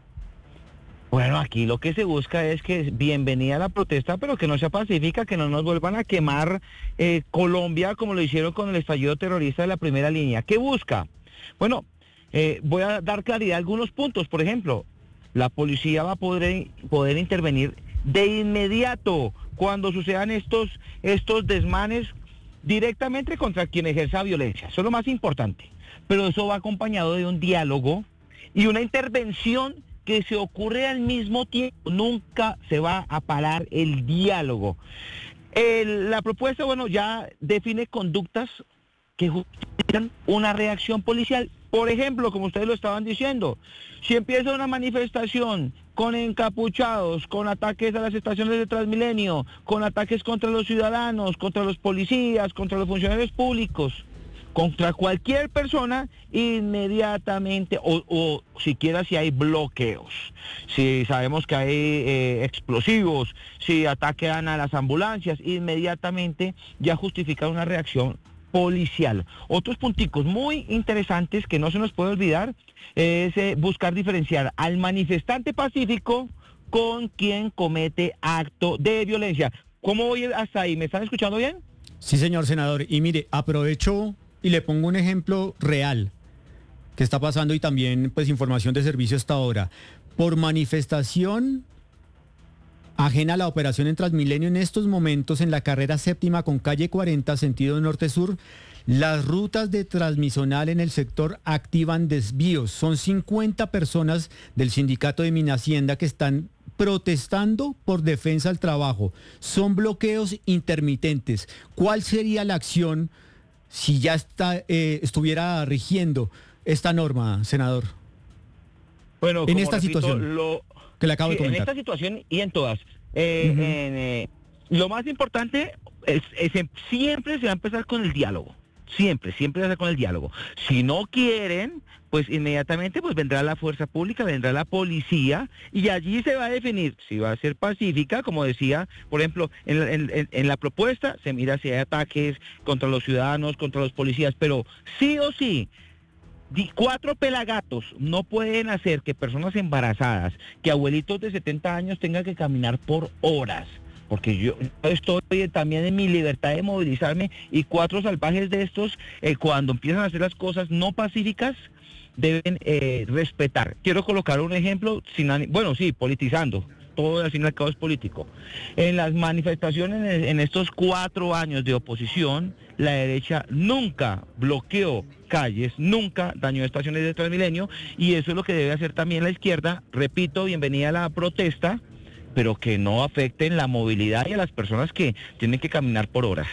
Bueno, aquí lo que se busca es que bienvenida a la protesta, pero que no sea pacífica, que no nos vuelvan a quemar eh, Colombia como lo hicieron con el estallido terrorista de la primera línea. ¿Qué busca? Bueno, eh, voy a dar claridad a algunos puntos. Por ejemplo, la policía va a poder, poder intervenir de inmediato cuando sucedan estos, estos desmanes directamente contra quien ejerza violencia. Eso es lo más importante. Pero eso va acompañado de un diálogo y una intervención que se ocurre al mismo tiempo. Nunca se va a parar el diálogo. El, la propuesta, bueno, ya define conductas que justifican una reacción policial. Por ejemplo, como ustedes lo estaban diciendo, si empieza una manifestación con encapuchados, con ataques a las estaciones de Transmilenio, con ataques contra los ciudadanos, contra los policías, contra los funcionarios públicos, contra cualquier persona, inmediatamente, o, o siquiera si hay bloqueos, si sabemos que hay eh, explosivos, si atacan a las ambulancias, inmediatamente ya justifica una reacción policial. Otros punticos muy interesantes que no se nos puede olvidar es eh, buscar diferenciar al manifestante pacífico con quien comete acto de violencia. ¿Cómo voy hasta ahí? ¿Me están escuchando bien? Sí, señor senador. Y mire, aprovecho y le pongo un ejemplo real que está pasando y también pues información de servicio hasta ahora. Por manifestación ajena a la operación en Transmilenio en estos momentos en la carrera séptima con calle cuarenta, sentido norte-sur, Las rutas de Transmisonal en el sector activan desvíos. Son cincuenta personas del sindicato de Minhacienda que están protestando por defensa al trabajo. Son bloqueos intermitentes. ¿Cuál sería la acción si ya está, eh, estuviera rigiendo esta norma, senador? Bueno, en como esta repito, situación lo, que le acabo sí, de comentar. En esta situación y en todas. Eh, Uh-huh. en, eh, lo más importante es, es em- siempre se va a empezar con el diálogo. Siempre, siempre va a ser con el diálogo. Si no quieren, pues inmediatamente pues vendrá la fuerza pública, vendrá la policía y allí se va a definir si va a ser pacífica, como decía, por ejemplo, en, la- en- en- en la propuesta se mira si hay ataques contra los ciudadanos, contra los policías, pero sí o sí, di- cuatro pelagatos no pueden hacer que personas embarazadas, que abuelitos de setenta años tengan que caminar por horas. Porque yo estoy también en mi libertad de movilizarme y cuatro salvajes de estos, eh, cuando empiezan a hacer las cosas no pacíficas, deben eh, respetar. Quiero colocar un ejemplo, sin ani- bueno, sí, politizando. Todo al fin y al cabo es político. En las manifestaciones en, en estos cuatro años de oposición, la derecha nunca bloqueó calles, nunca dañó estaciones de Transmilenio y eso es lo que debe hacer también la izquierda. Repito, bienvenida a la protesta, pero que no afecten la movilidad y a las personas que tienen que caminar por horas.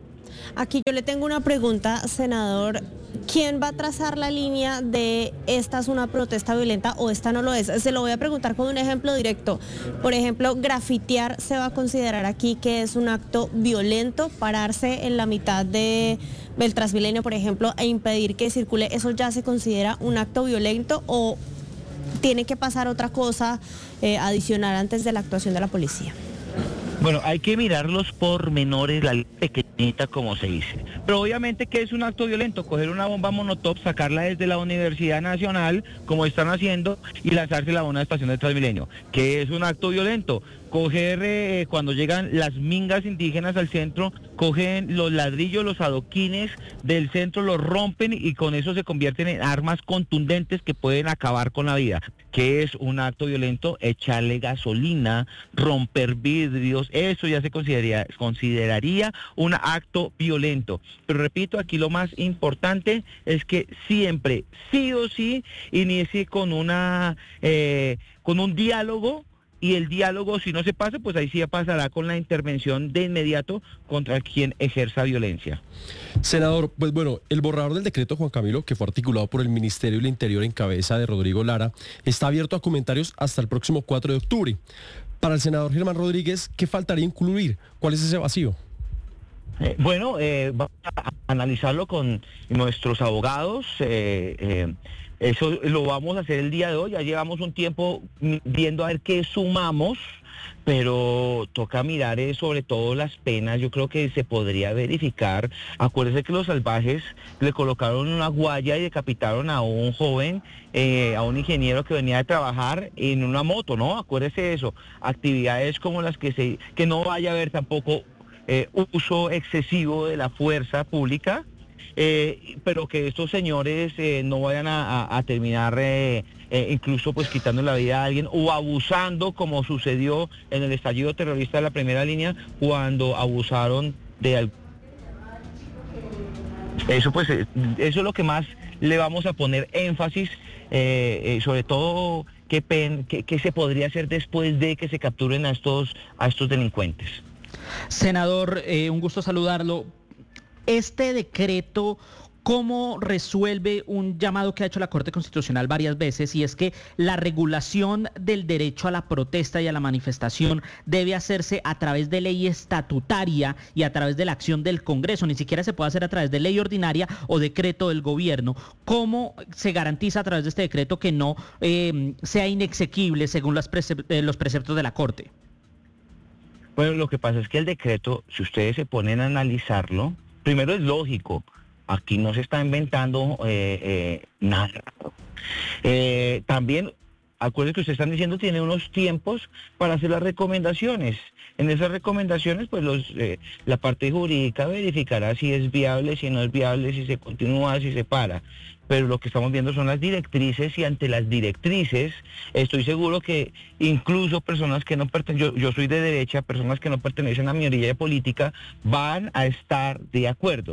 Aquí yo le tengo una pregunta, senador. ¿Quién va a trazar la línea de esta es una protesta violenta o esta no lo es? Se lo voy a preguntar con un ejemplo directo. Por ejemplo, grafitear se va a considerar aquí que es un acto violento, pararse en la mitad de, del Transmilenio, por ejemplo, e impedir que circule, ¿eso ya se considera un acto violento o tiene que pasar otra cosa eh, adicional antes de la actuación de la policía? Bueno, hay que mirar los pormenores, la ley pequeñita como se dice. Pero obviamente que es un acto violento, coger una bomba Molotov, sacarla desde la Universidad Nacional, como están haciendo, y lanzársela a una estación de Transmilenio. Que es un acto violento. Coger, eh, cuando llegan las mingas indígenas al centro, cogen los ladrillos, los adoquines del centro, los rompen y con eso se convierten en armas contundentes que pueden acabar con la vida. Que es un acto violento, echarle gasolina, romper vidrios, eso ya se consideraría, consideraría un acto violento. Pero repito, aquí lo más importante es que siempre, sí o sí, inicie con una, eh, con un diálogo. Y el diálogo, si no se pasa, pues ahí sí ya pasará con la intervención de inmediato contra quien ejerza violencia. Senador, pues bueno, el borrador del decreto, Juan Camilo, que fue articulado por el Ministerio del Interior en cabeza de Rodrigo Lara, está abierto a comentarios hasta el próximo cuatro de octubre. Para el senador Germán Rodríguez, ¿qué faltaría incluir? ¿Cuál es ese vacío? Eh, bueno, eh, vamos a analizarlo con nuestros abogados. Eh, eh, eso lo vamos a hacer el día de hoy. Ya llevamos un tiempo viendo a ver qué sumamos, pero toca mirar eh, sobre todo las penas. Yo creo que se podría verificar. Acuérdese que los salvajes le colocaron una guaya y decapitaron a un joven, eh, a un ingeniero que venía de trabajar en una moto, ¿no? Acuérdese de eso. Actividades como las que se, que no vaya a haber tampoco eh, uso excesivo de la fuerza pública. Eh, pero que estos señores eh, no vayan a, a, a terminar eh, eh, incluso pues quitando la vida a alguien o abusando como sucedió en el estallido terrorista de la primera línea cuando abusaron de eso. Pues eh, eso es lo que más le vamos a poner énfasis, eh, eh, sobre todo qué, pen, qué, qué se podría hacer después de que se capturen a estos, a estos delincuentes. Senador, eh, un gusto saludarlo. Este decreto, ¿cómo resuelve un llamado que ha hecho la Corte Constitucional varias veces? Y es que la regulación del derecho a la protesta y a la manifestación debe hacerse a través de ley estatutaria y a través de la acción del Congreso. Ni siquiera se puede hacer a través de ley ordinaria o decreto del gobierno. ¿Cómo se garantiza a través de este decreto que no eh, sea inexequible según las precep- eh, los preceptos de la Corte? Bueno, lo que pasa es que el decreto, si ustedes se ponen a analizarlo, primero es lógico, aquí no se está inventando eh, eh, nada. Eh, también, acuérdense que ustedes están diciendo, tiene unos tiempos para hacer las recomendaciones. En esas recomendaciones, pues los, eh, la parte jurídica verificará si es viable, si no es viable, si se continúa, si se para. Pero lo que estamos viendo son las directrices y ante las directrices estoy seguro que incluso personas que no pertenecen, yo, yo soy de derecha, personas que no pertenecen a mi orilla política van a estar de acuerdo.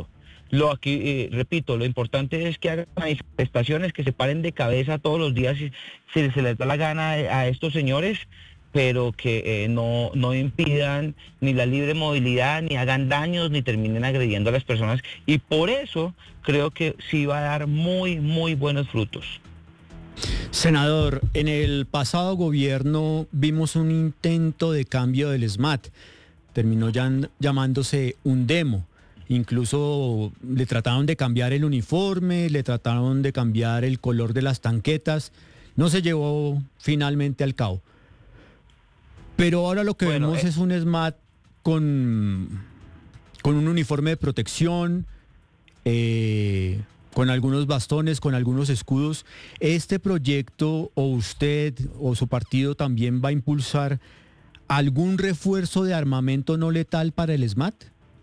Lo aquí, eh, repito, lo importante es que hagan manifestaciones, que se paren de cabeza todos los días si, si se les da la gana a estos señores, pero que eh, no, no impidan ni la libre movilidad, ni hagan daños, ni terminen agrediendo a las personas. Y por eso creo que sí va a dar muy, muy buenos frutos. Senador, en el pasado gobierno vimos un intento de cambio del SMAT. Terminó ya llamándose Undemo. Incluso le trataron de cambiar el uniforme, le trataron de cambiar el color de las tanquetas. No se llevó finalmente al cabo. Pero ahora lo que bueno, vemos eh... es un SMAT con, con un uniforme de protección, eh, con algunos bastones, con algunos escudos. ¿Este proyecto o usted o su partido también va a impulsar algún refuerzo de armamento no letal para el SMAT?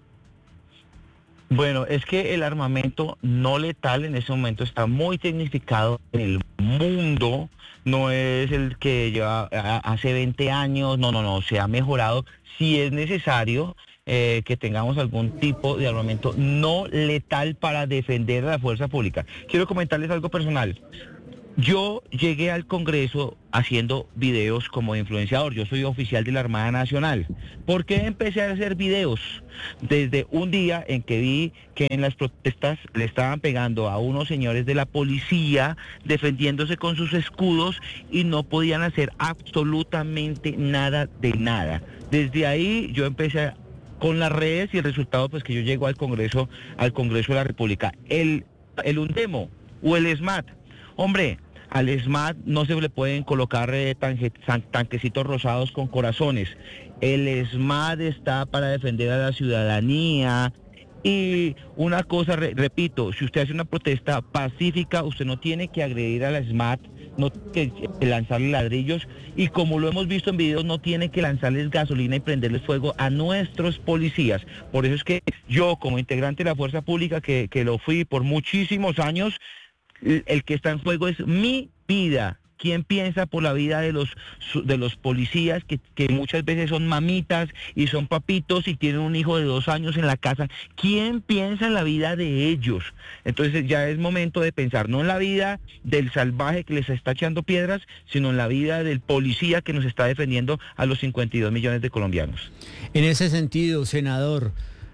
Bueno, es que el armamento no letal en ese momento está muy tecnificado en el mundo, no es el que lleva hace veinte años, no, no, no, se ha mejorado. Si es necesario eh, que tengamos algún tipo de armamento no letal para defender a la fuerza pública. Quiero comentarles algo personal. Yo llegué al Congreso haciendo videos como influenciador. Yo soy oficial de la Armada Nacional. ¿Por qué empecé a hacer videos? Desde un día en que vi que en las protestas le estaban pegando a unos señores de la policía, defendiéndose con sus escudos y no podían hacer absolutamente nada de nada. Desde ahí yo empecé a, con las redes y el resultado pues que yo llego al Congreso, al Congreso de la República. El, el Undemo o el SMAT, hombre, al SMAT no se le pueden colocar eh, tanque, tanquecitos rosados con corazones. El SMAT está para defender a la ciudadanía. Y una cosa, re, repito, si usted hace una protesta pacífica, usted no tiene que agredir a la SMAT, no tiene que lanzarle ladrillos. Y como lo hemos visto en videos, no tiene que lanzarles gasolina y prenderles fuego a nuestros policías. Por eso es que yo, como integrante de la Fuerza Pública, que, que lo fui por muchísimos años, el que está en juego es mi vida. ¿Quién piensa por la vida de los de los policías que, que muchas veces son mamitas y son papitos y tienen un hijo de dos años en la casa? ¿Quién piensa en la vida de ellos? Entonces ya es momento de pensar no en la vida del salvaje que les está echando piedras, sino en la vida del policía que nos está defendiendo a los cincuenta y dos millones de colombianos. En ese sentido, senador,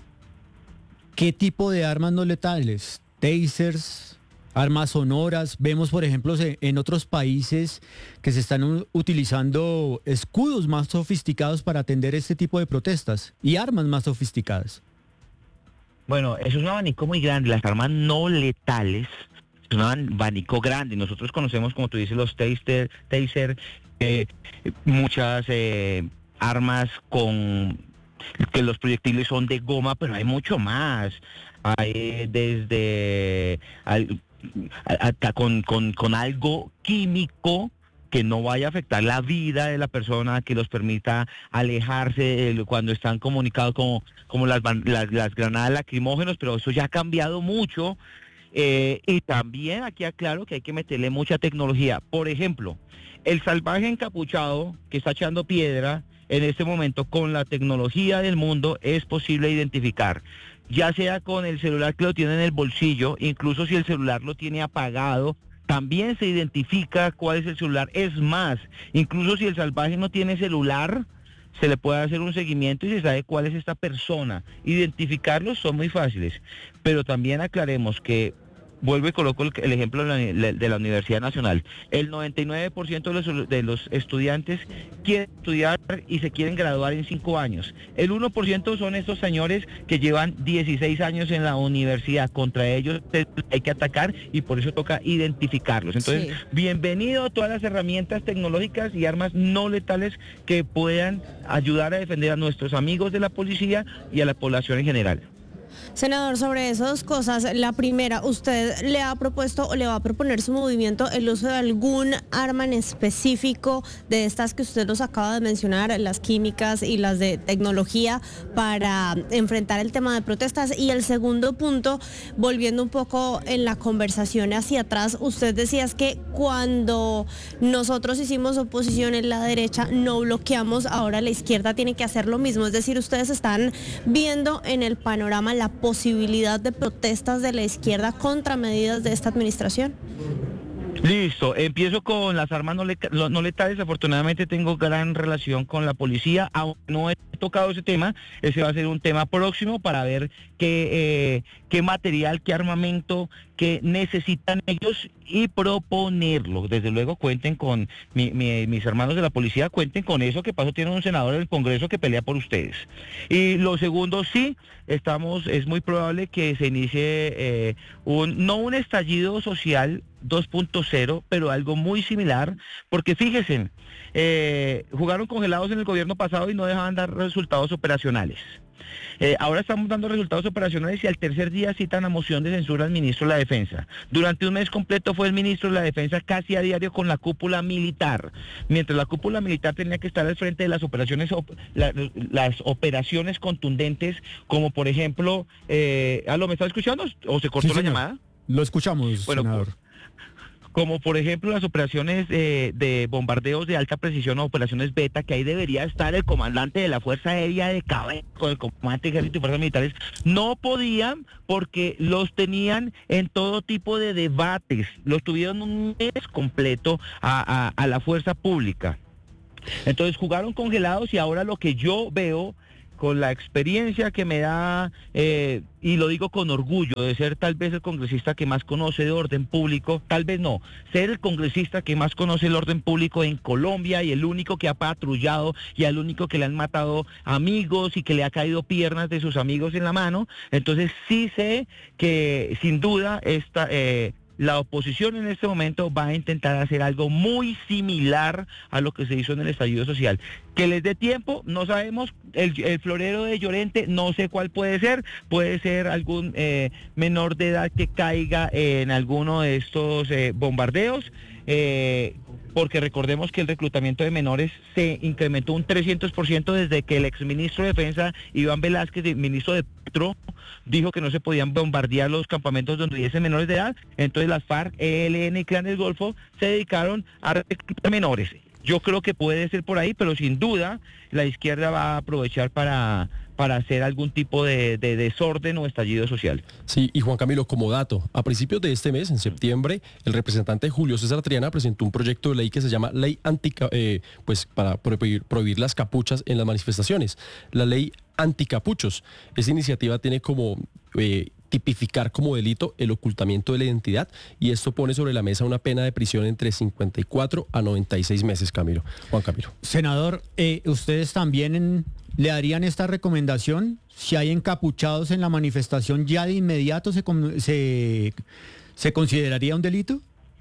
¿qué tipo de armas no letales? ¿Tasers? Armas sonoras, vemos por ejemplo en otros países que se están utilizando escudos más sofisticados para atender este tipo de protestas y armas más sofisticadas. Bueno, eso es un abanico muy grande, las armas no letales, es un abanico grande, nosotros conocemos, como tú dices, los taser, taser eh, muchas eh, armas con que los proyectiles son de goma, pero hay mucho más, hay desde... Hay, Hasta con, con, con algo químico que no vaya a afectar la vida de la persona, que los permita alejarse cuando están comunicados como, como las, las, las granadas lacrimógenos, pero eso ya ha cambiado mucho. Eh, y también aquí aclaro que hay que meterle mucha tecnología. Por ejemplo, el salvaje encapuchado que está echando piedra, en este momento con la tecnología del mundo es posible identificar. Ya sea con el celular que lo tiene en el bolsillo, incluso si el celular lo tiene apagado, también se identifica cuál es el celular. Es más, incluso si el salvaje no tiene celular, se le puede hacer un seguimiento y se sabe cuál es esta persona. Identificarlos son muy fáciles, pero también aclaremos que, vuelvo y coloco el, el ejemplo de la, de la Universidad Nacional, el noventa y nueve por ciento de los, de los estudiantes quieren estudiar y se quieren graduar en cinco años. El uno por ciento son estos señores que llevan dieciséis años en la universidad. Contra ellos hay que atacar y por eso toca identificarlos. Entonces, sí. Bienvenido a todas las herramientas tecnológicas y armas no letales que puedan ayudar a defender a nuestros amigos de la policía y a la población en general. Senador, sobre esas dos cosas, la primera, ¿usted le ha propuesto o le va a proponer su movimiento el uso de algún arma en específico de estas que usted nos acaba de mencionar, las químicas y las de tecnología, para enfrentar el tema de protestas? Y el segundo punto, volviendo un poco en la conversación hacia atrás, usted decía que cuando nosotros hicimos oposición en la derecha no bloqueamos, ahora la izquierda tiene que hacer lo mismo, es decir, ustedes están viendo en el panorama la la posibilidad de protestas de la izquierda contra medidas de esta administración? Listo, empiezo con las armas no, le, no letales. Afortunadamente tengo gran relación con la policía, aún no he tocado ese tema, ese va a ser un tema próximo para ver qué, eh, qué material, qué armamento, qué necesitan ellos y proponerlo. Desde luego cuenten con, mi, mi, mis hermanos de la policía, cuenten con eso, que paso tienen un senador del Congreso que pelea por ustedes. Y lo segundo, sí, estamos, es muy probable que se inicie eh, un, no un estallido social dos punto cero, pero algo muy similar, porque fíjense, eh, jugaron congelados en el gobierno pasado y no dejaban dar resultados operacionales. Eh, ahora estamos dando resultados operacionales y al tercer día citan a moción de censura al ministro de la Defensa. Durante un mes completo fue el ministro de la Defensa casi a diario con la cúpula militar, mientras la cúpula militar tenía que estar al frente de las operaciones, op la, las operaciones contundentes, como por ejemplo, eh, ¿aló, me está escuchando o se cortó sí, la señor. llamada? Lo escuchamos, bueno, senador. Como por ejemplo las operaciones eh, de bombardeos de alta precisión o operaciones beta, que ahí debería estar el comandante de la Fuerza Aérea de cabeza, con el comandante de Ejército y Fuerzas Militares, no podían porque los tenían en todo tipo de debates, los tuvieron un mes completo a, a, a la fuerza pública. Entonces jugaron congelados y ahora lo que yo veo con la experiencia que me da, eh, y lo digo con orgullo, de ser tal vez el congresista que más conoce de orden público, tal vez no, ser el congresista que más conoce el orden público en Colombia y el único que ha patrullado y el único que le han matado amigos y que le ha caído piernas de sus amigos en la mano. Entonces sí sé que sin duda esta... Eh, la oposición en este momento va a intentar hacer algo muy similar a lo que se hizo en el estallido social. Que les dé tiempo, no sabemos, el, el florero de Llorente, no sé cuál puede ser, puede ser algún eh, menor de edad que caiga en alguno de estos eh, bombardeos, eh, porque recordemos que el reclutamiento de menores se incrementó un trescientos por ciento desde que el exministro de Defensa, Iván Velázquez, el ministro de Petro, dijo que no se podían bombardear los campamentos donde hubiesen menores de edad. Entonces las FARC, E L N y Clan del Golfo se dedicaron a reclutar menores. Yo creo que puede ser por ahí, pero sin duda la izquierda va a aprovechar para, para hacer algún tipo de, de desorden o estallido social. Sí, y Juan Camilo, como dato, a principios de este mes, en septiembre, el representante Julio César Triana presentó un proyecto de ley que se llama Ley Anti, eh, pues para prohibir, prohibir las capuchas en las manifestaciones. La Ley Anticapuchos. Esa iniciativa tiene como... Eh, tipificar como delito el ocultamiento de la identidad, y esto pone sobre la mesa una pena de prisión entre cincuenta y cuatro a noventa y seis meses, Camilo. Juan Camilo. Senador, eh, ¿ustedes también en, le darían esta recomendación? Si hay encapuchados en la manifestación, ¿ya de inmediato se, se, se consideraría un delito?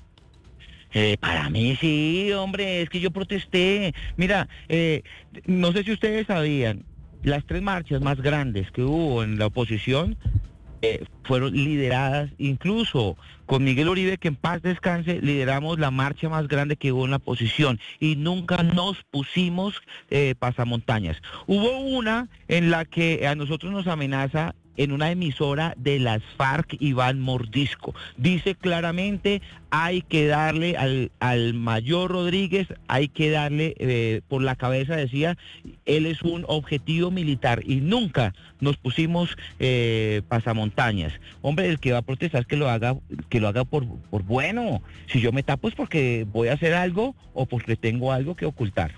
Eh, para mí sí, hombre, es que yo protesté. Mira, eh, no sé si ustedes sabían, las tres marchas más grandes que hubo en la oposición Eh, fueron lideradas, incluso con Miguel Uribe, que en paz descanse, lideramos la marcha más grande que hubo en la oposición y nunca nos pusimos eh, pasamontañas. Hubo una en la que a nosotros nos amenaza en una emisora de las FARC Iván Mordisco. Dice claramente, hay que darle al, al mayor Rodríguez, hay que darle eh, por la cabeza, decía, él es un objetivo militar, y nunca nos pusimos eh, pasamontañas. Hombre, el que va a protestar que lo haga, que lo haga por, por bueno. Si yo me tapo es porque voy a hacer algo o porque tengo algo que ocultar.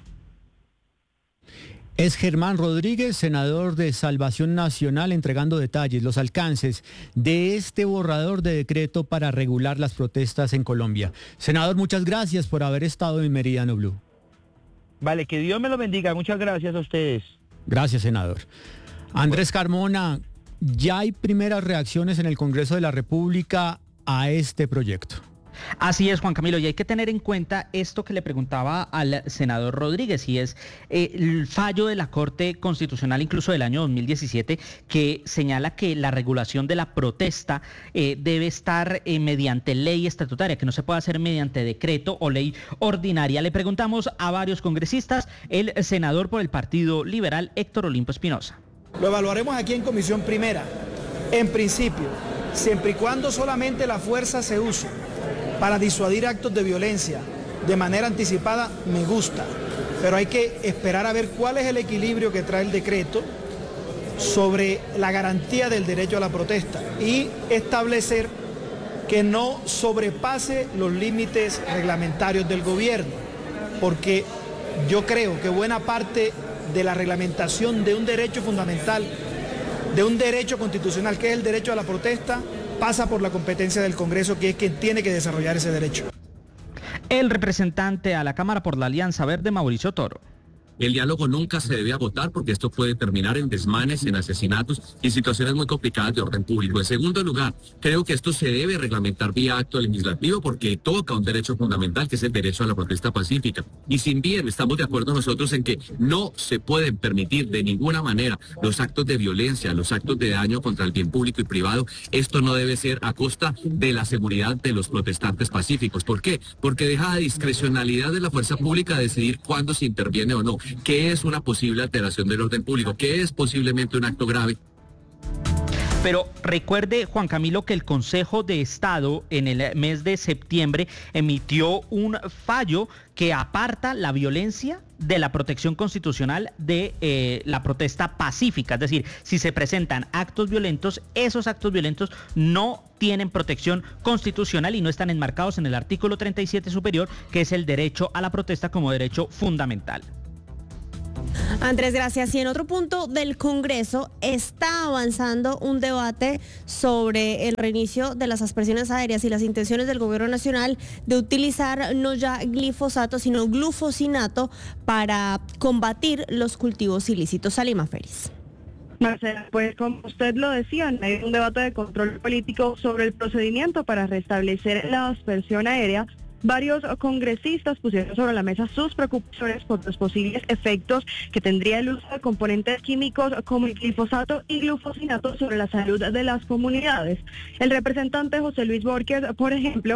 Es Germán Rodríguez, senador de Salvación Nacional, entregando detalles, los alcances de este borrador de decreto para regular las protestas en Colombia. Senador, muchas gracias por haber estado en Meridiano Blue. Vale, que Dios me lo bendiga. Muchas gracias a ustedes. Gracias, senador. Andrés Carmona, ya hay primeras reacciones en el Congreso de la República a este proyecto. Así es, Juan Camilo, y hay que tener en cuenta esto que le preguntaba al senador Rodríguez, y es eh, el fallo de la Corte Constitucional, incluso del año dos mil diecisiete, que señala que la regulación de la protesta eh, debe estar eh, mediante ley estatutaria, que no se puede hacer mediante decreto o ley ordinaria. Le preguntamos a varios congresistas, el senador por el Partido Liberal, Héctor Olimpo Espinosa. Lo evaluaremos aquí en comisión primera. En principio, siempre y cuando solamente la fuerza se use para disuadir actos de violencia de manera anticipada, me gusta, pero hay que esperar a ver cuál es el equilibrio que trae el decreto sobre la garantía del derecho a la protesta y establecer que no sobrepase los límites reglamentarios del gobierno, porque yo creo que buena parte de la reglamentación de un derecho fundamental, de un derecho constitucional, que es el derecho a la protesta, pasa por la competencia del Congreso, que es quien tiene que desarrollar ese derecho. El representante a la Cámara por la Alianza Verde, Mauricio Toro. El diálogo nunca se debe agotar porque esto puede terminar en desmanes, en asesinatos y situaciones muy complicadas de orden público. En segundo lugar, creo que esto se debe reglamentar vía acto legislativo porque toca un derecho fundamental que es el derecho a la protesta pacífica. Y sin bien estamos de acuerdo nosotros en que no se pueden permitir de ninguna manera los actos de violencia, los actos de daño contra el bien público y privado. Esto no debe ser a costa de la seguridad de los protestantes pacíficos. ¿Por qué? Porque deja a discrecionalidad de la fuerza pública decidir cuándo se interviene o no. ¿Qué es una posible alteración del orden público? ¿Qué es posiblemente un acto grave? Pero recuerde, Juan Camilo, que el Consejo de Estado en el mes de septiembre emitió un fallo que aparta la violencia de la protección constitucional de eh, la protesta pacífica. Es decir, si se presentan actos violentos, esos actos violentos no tienen protección constitucional y no están enmarcados en el artículo treinta y siete superior, que es el derecho a la protesta como derecho fundamental. Andrés, gracias. Y en otro punto del Congreso está avanzando un debate sobre el reinicio de las aspersiones aéreas y las intenciones del gobierno nacional de utilizar no ya glifosato, sino glufosinato para combatir los cultivos ilícitos. Salima Félix. Marcela, pues como usted lo decía, hay un debate de control político sobre el procedimiento para restablecer la aspersión aérea. Varios congresistas pusieron sobre la mesa sus preocupaciones por los posibles efectos que tendría el uso de componentes químicos como el glifosato y glufosinato sobre la salud de las comunidades. El representante José Luis Borges, por ejemplo,